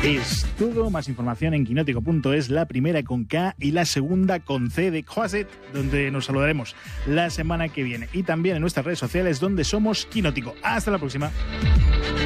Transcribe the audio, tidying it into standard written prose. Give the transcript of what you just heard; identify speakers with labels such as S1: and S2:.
S1: Es todo, más información en quinótico.es, la primera con K y la segunda con C de Croisset, donde nos saludaremos la semana que viene. Y también en nuestras redes sociales, donde somos Quinótico. Hasta la próxima.